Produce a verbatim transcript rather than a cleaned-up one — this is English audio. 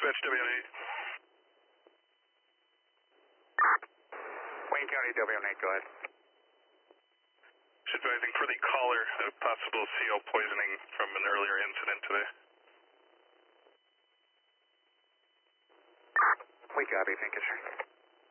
Dispatch W N eight. Wayne County W N eight, go ahead. Just advising for the caller of possible C O poisoning from an earlier incident today. We copy, thank you, sir.